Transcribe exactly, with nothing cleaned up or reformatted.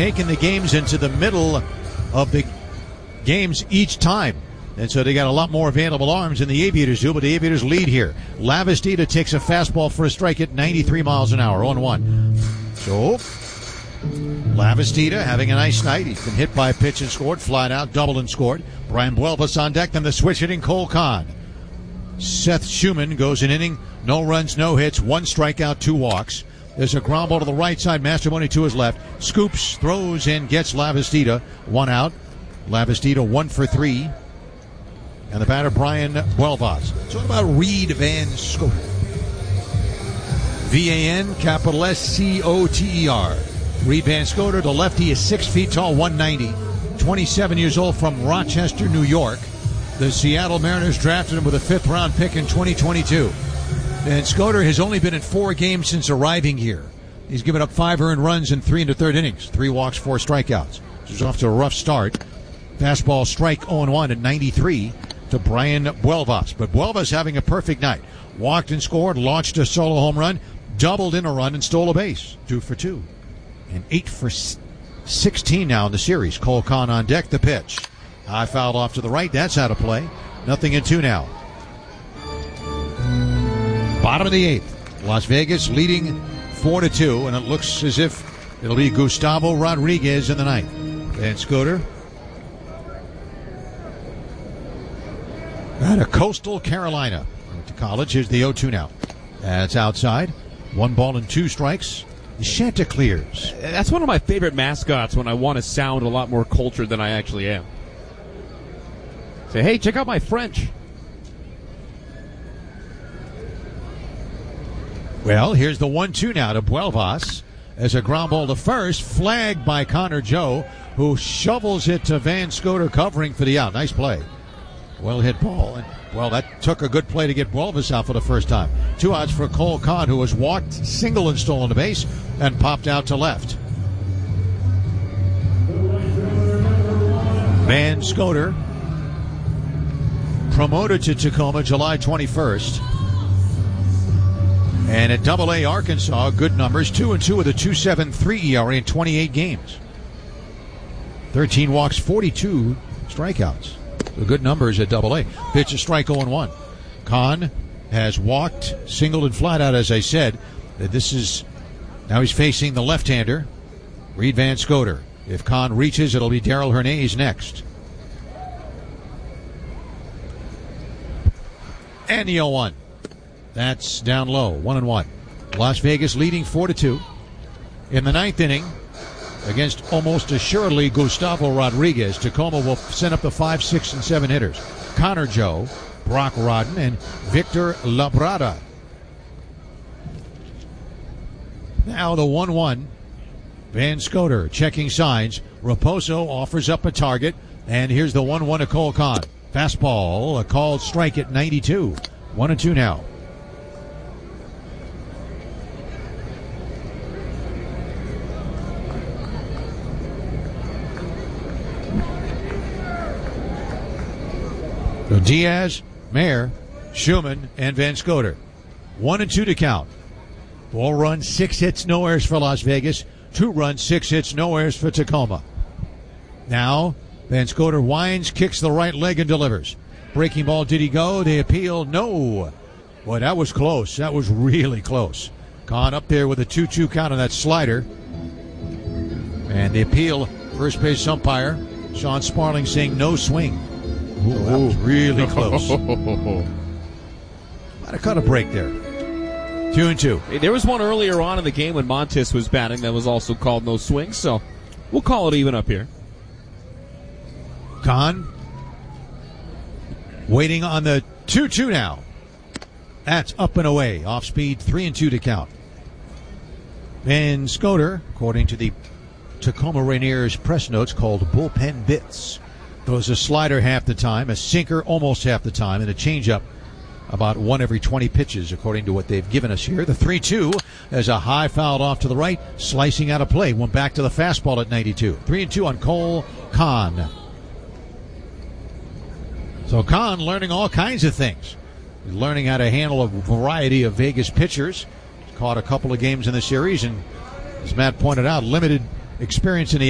taken the games into the middle of the games each time. And so they got a lot more available arms than the Aviators do, but the Aviators lead here. Lavastida takes a fastball for a strike at ninety-three miles an hour, oh and one. So, Lavastida having a nice night. He's been hit by a pitch and scored, flat out, doubled and scored. Brian Buelvas on deck, then the switch hitting Cole Kahn. Seth Schumann goes an inning, no runs, no hits, one strikeout, two walks. There's a ground ball to the right side, Mastrobuoni to his left. Scoops, throws, and gets Lavastida. One out. Lavastida one for three. And the batter, Brian Buelvas. So what about Reed Van Scoter? V A N, capital S C O T E R. Reed Van Scoter, the lefty, is six feet tall, one ninety. twenty-seven years old, from Rochester, New York. The Seattle Mariners drafted him with a fifth-round pick in twenty twenty-two. Van Scoter has only been in four games since arriving here. He's given up five earned runs in three and a third innings. Three walks, four strikeouts. He's off to a rough start. Fastball strike oh and one at ninety-three. To Brian Buelvas. But Buelvas having a perfect night. Walked and scored, launched a solo home run, doubled in a run, and stole a base. Two for two. And eight for sixteen now in the series. Cole Kahn on deck, the pitch. High fouled off to the right. That's out of play. Nothing in two now. Bottom of the eighth. Las Vegas leading four to two, and it looks as if it'll be Gustavo Rodriguez in the ninth. Van Scoter out of Coastal Carolina. Went to college. Here's the oh two now. That's outside. One ball and two strikes. The Chanticleers. That's one of my favorite mascots when I want to sound a lot more cultured than I actually am. Say, hey, check out my French. Well, here's the one two now to Buelvas. As a ground ball to first, flagged by Connor Joe, who shovels it to Van Scoter covering for the out. Nice play. Well hit ball, and well, that took a good play to get Buelvas out for the first time. Two outs for Cole Kahn, who was walked, single and stolen the base, and popped out to left. Van Scoter, promoted to Tacoma July twenty-first. And at Double A Arkansas, good numbers, two and two with a two point seven three E R A in twenty-eight games. thirteen walks, forty-two strikeouts. So good numbers at Double A. Pitch a strike oh and one. Kahn has walked, singled and flat out, as I said. This is, now he's facing the left-hander, Reed Van Scoter. If Kahn reaches, it'll be Darrell Hernandez next. And the oh one. That's down low, one and one. Las Vegas leading four to two. In the ninth inning, against almost assuredly Gustavo Rodriguez, Tacoma will send up the five, six, and seven hitters. Connor Joe, Brock Rodden, and Victor Labrada. Now the one one. Van Scoter checking signs. Raposo offers up a target. And here's the one one to Cole Kahn. Fastball, a called strike at ninety-two. One and two now. So Diaz, Mayer, Schumann, and Van Scoter. One and two to count. Ball run, six hits, no errors for Las Vegas. Two runs, six hits, no errors for Tacoma. Now, Van Scoter winds, kicks the right leg, and delivers. Breaking ball, did he go? They appeal, no. Boy, that was close. That was really close. Kahn up there with a two two count on that slider. And the appeal, first base umpire, Sean Sparling, saying no swing. Ooh, that was really close. Might have cut a break there. Two and two. Hey, there was one earlier on in the game when Montes was batting that was also called no swing, so we'll call it even up here. Kahn waiting on the two two now. That's up and away. Off speed, three and two to count. Van Scoter, according to the Tacoma Rainiers press notes, called bullpen bits. Throws a slider half the time, a sinker almost half the time, and a changeup about one every twenty pitches, according to what they've given us here. The three two as a high fouled off to the right, slicing out of play. Went back to the fastball at ninety-two. three and two on Cole Kahn. So Kahn learning all kinds of things. He's learning how to handle a variety of Vegas pitchers. He's caught a couple of games in the series, and as Matt pointed out, limited experience in the